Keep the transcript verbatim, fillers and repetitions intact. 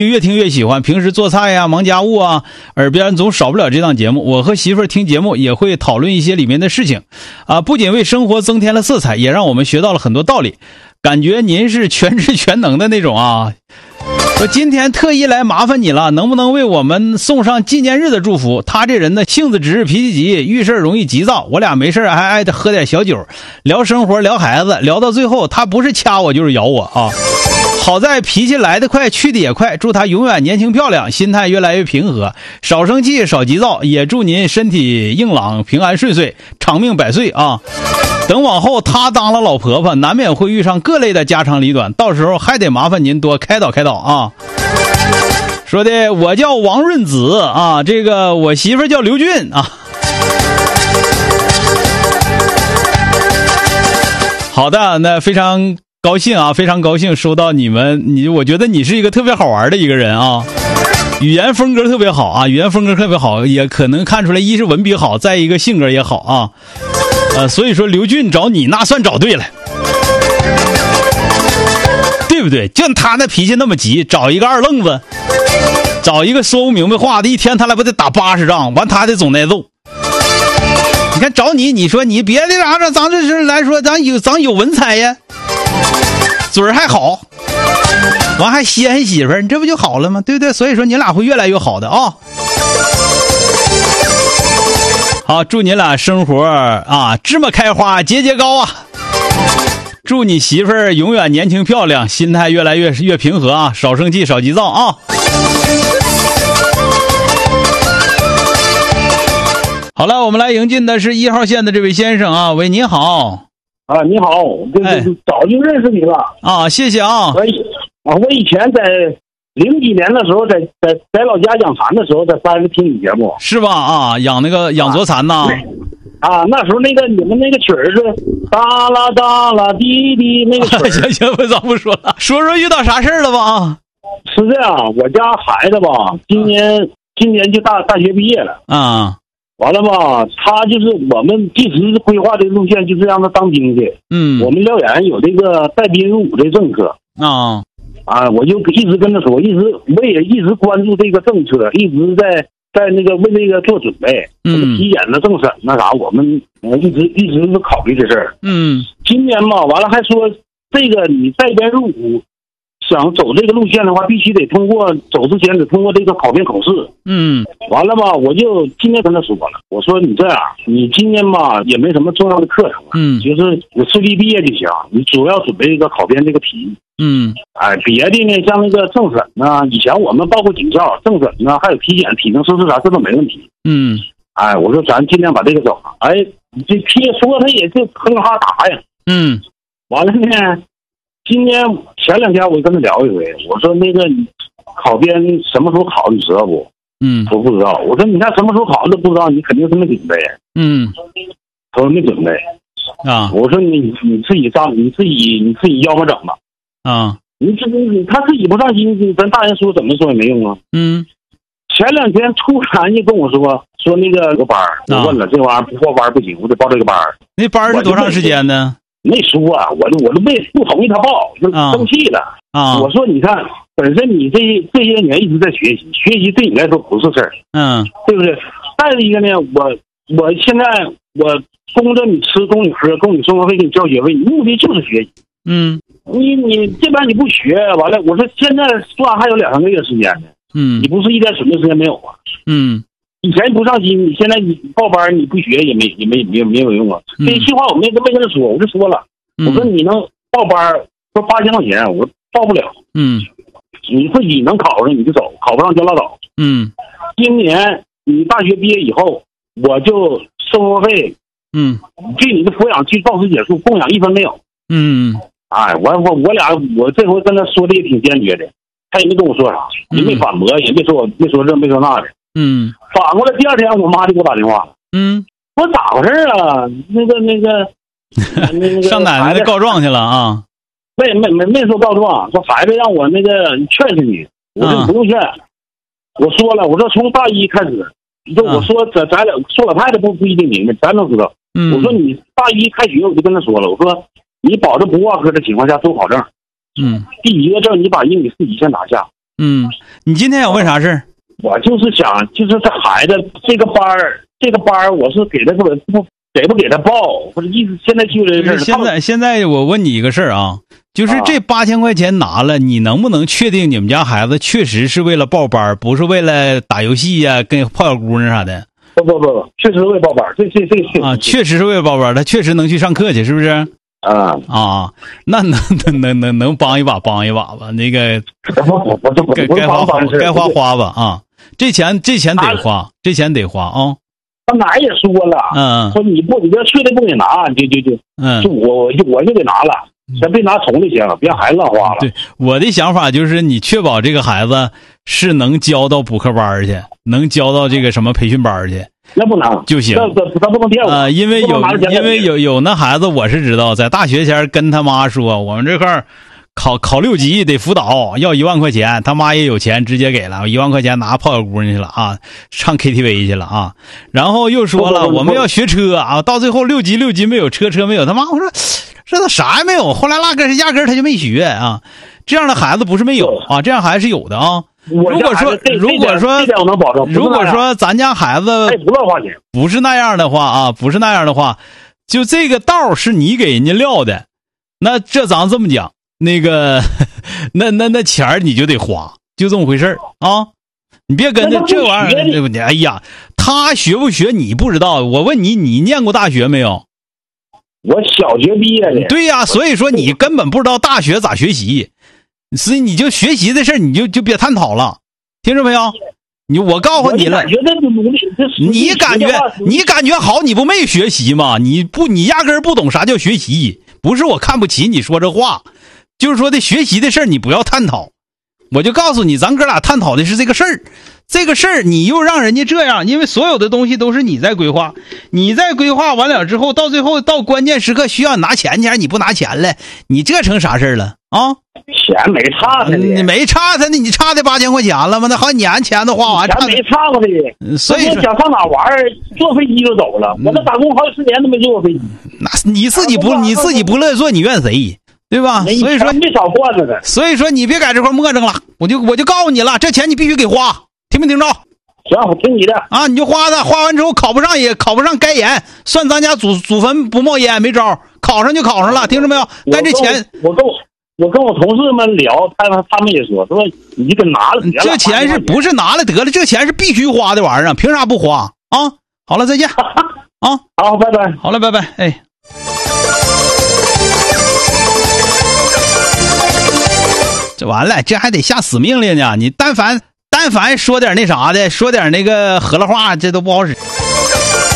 越听越喜欢。平时做菜呀、忙家务啊，耳边总少不了这档节目。我和媳妇儿听节目也会讨论一些里面的事情啊，不仅为生活增添了色彩，也让我们学到了很多道理。感觉您是全知全能的那种啊。我今天特意来麻烦你了，能不能为我们送上纪念日的祝福？他这人呢，性子直，脾气急，遇事容易急躁。我俩没事还爱的喝点小酒，聊生活，聊孩子，聊到最后，他不是掐我就是咬我啊。好在脾气来得快，去的也快。祝他永远年轻漂亮，心态越来越平和，少生气，少急躁。也祝您身体硬朗，平安顺遂，长命百岁啊！等往后他当了老婆婆，难免会遇上各类的家长里短，到时候还得麻烦您多开导开导啊。说的我叫王润子啊，这个我媳妇叫刘俊啊。好的，那非常高兴啊，非常高兴收到你们，你我觉得你是一个特别好玩的一个人啊，语言风格特别好啊，语言风格特别好，也可能看出来一是文笔好，再一个性格也好啊。呃，所以说刘俊找你那算找对了，对不对？就他那脾气那么急，找一个二愣子，找一个说不明白话的，一天他俩不得打八十仗，完他还得总挨揍。你看找你，你说你别的啥子，咱这是来说，咱有咱有文采呀，嘴儿还好，完还稀罕媳妇儿，你这不就好了吗？对不对？所以说你俩会越来越好的啊。好，祝你俩生活啊芝麻开花节节高啊！祝你媳妇儿永远年轻漂亮，心态越来越越平和啊，少生气少急躁啊！好了，我们来迎进的是一号线的这位先生啊，喂，你好啊，你好，这哎这早就认识你了啊，谢谢啊。 我以啊，我以前在零几年的时候在，在在在老家养蚕的时候，在山上听你节目， 是吧？啊，养那个养左蚕呐。 啊，那时候那个你们那个曲儿是哒啦哒啦滴滴那个曲儿。 行行，不咱不说了，说说遇到啥事儿了吧？ 是这样，我家孩子吧，今年今年就大大学毕业了啊。 完了吧，他就是我们一直规划的路线就是让他当兵去。 嗯， 我们辽源有这个带兵入伍的政策啊。 啊，我就一直跟他说，一直我也一直关注这个政策，一直在在那个为这个做准备。 嗯， 体检的政审那啥，我们呃一直一直是考虑这事儿。 嗯， 今年嘛，完了还说这个你带兵入伍，想走这个路线的话，必须得通过走之前得通过这个考编考试。 嗯， 完了吧，我就今天跟他说了，我说你这样，你今年吧也没什么重要的课程， 嗯， 就是你顺利毕业就行，你主要准备这个考编这个题。 嗯， 哎，别的呢，像那个政审呢，以前我们报过警校，政审呢，还有体检、体能测试啥，这都没问题。 嗯， 哎，我说咱尽量把这个走了。哎，你这批说他也就哼哈答呀。 嗯， 完了呢，今天前两天我就跟他聊一回，我说那个你考编什么时候考，你知道不？ 嗯， 我不知道。我说你看什么时候考都不知道，你肯定是没准备。 嗯， 他说没准备啊。 我说你你自己上，你自己你自己要么整吧。 啊， 你这你他自己不上心，咱大人说怎么说也没用啊。 嗯， 前两天突然就跟我说说那个个班儿，我问了、啊、这玩意儿不报班不行，我得报这个班儿。 那班儿是多长时间呢？ 没说啊，我就我就没不同意他报，就生气了啊。 我说你看，本身你这这些年一直在学习，学习对你来说不是事儿， 嗯，对不对？再一个呢，我我现在我供着你吃，供你喝，供你生活费，给你交学费，目的就是学习。 嗯， 你你这边你不学，完了，我说现在算还有两三个月时间呢， 嗯， 你不是一点准备时间没有啊？ 嗯， 以前不上心，你现在你报班你不学也没也没没没有用啊。这一句话我没没跟他说，我就说了， 嗯、 我说你能报班说八千块钱，我报不了。 嗯， 你自己能考上你就走，考不上就拉倒。 嗯， 今年你大学毕业以后，我就生活费， 嗯， 对你的抚养期到此结束，供养一分没有。 嗯， 哎，我我我俩我这回跟他说的也挺坚决的，他也没跟我说啥，也没反驳，也没说我没说这没说那的。 嗯， 反过来第二天我妈就给我打电话了。 嗯， 我咋回事啊？那个那个那个上奶奶的告状去了啊？ 没没没没说告状，说孩子让我那个劝劝你，我说你不用劝。啊、我说了，我说从大一开始，就我说咱咱俩说老太太不不一定明白，咱都知道。 嗯， 我说你大一开学我就跟他说了，我说你保证不挂科的情况下做考证。 嗯， 第一个证你把英语四级先拿下。 嗯，你今天想问啥事儿？ 我就是想，就是这孩子这个班儿，这个班儿我是给他不不给不给他报，或者意思现在就这事儿。 现在现在我问你一个事儿啊，就是这八千块钱拿了，你能不能确定你们家孩子确实是为了报班，不是为了打游戏呀、啊、跟泡小姑娘啥的？ 不不不，确实是为报班，这这这啊，确实是为了报班，他确实能去上课去，是不是？ 啊啊，那能能能能能帮一把帮一把吧？那个该该花花该花花吧啊！这钱这钱得花，这钱得花啊！ 他哪也说了， 嗯， 说你不你这确定不给拿，就就就嗯， 就我我就我就给拿了，先别拿重就行了，别让孩子乱花了。 对，我的想法就是你确保这个孩子是能教到补课班去，能教到这个什么培训班去。 那不能就行， 那他不能骗我啊、呃！因为有因为有有那孩子，我是知道，在大学前跟他妈说，我们这块儿考考六级得辅导，要一万块钱，他妈也有钱，直接给了一万块钱，拿泡小姑娘去了啊，唱 K T V 去了啊，然后又说了我们要学车啊，到最后六级六级没有车车没有，他妈我说这都啥也没有，后来拉根压根他就没学啊，这样的孩子不是没有啊，这样孩子是有的啊。如果说如果说如果说咱家孩子不是那样的话啊，不是那样的话，就这个道是你给人家撂的，那这咱这么讲，那个那那那钱你就得花，就这么回事啊！你别跟着这玩意儿，对不对？哎呀，他学不学你不知道，我问你，你念过大学没有？ 我小学毕业的。 对呀，所以说你根本不知道大学咋学习。所以你就学习的事儿，你就就别探讨了，听着没有？你我告诉你了，你感觉你感觉好，你不没学习吗？你不你压根儿不懂啥叫学习，不是我看不起你说这话，就是说的学习的事儿你不要探讨。我就告诉你，咱哥俩探讨的是这个事儿，这个事儿你又让人家这样，因为所有的东西都是你在规划，你在规划完了之后，到最后到关键时刻需要拿钱去，你不拿钱了，你这成啥事儿了啊？ 钱没差他的， 你没差他的，你差的八千块钱了吗？那好几年钱都花完， 钱没差过的。 所以想上哪玩儿，坐飞机就走了。我那打工好几十年都没坐过飞机。 那你自己不你自己不乐意坐，你怨谁？对吧？所以说没少惯着的。 所以说你别在这块磨蹭了，我就我就告诉你了，这钱你必须给花，听没听着？ 行，我听你的啊，你就花的，花完之后考不上也考不上该严，算咱家祖祖坟不冒烟，没招，考上就考上了，听着没有？但这钱我跟我我跟我同事们聊，他他们也说，说你就给拿了， 这钱是不是拿了得了？这钱是必须花的玩意儿，凭啥不花啊？好了，再见啊！ 好，拜拜。 好了，拜拜。哎。这完了，这还得下死命令呢。你但凡但凡说点那啥的，说点那个河了话，这都不好使。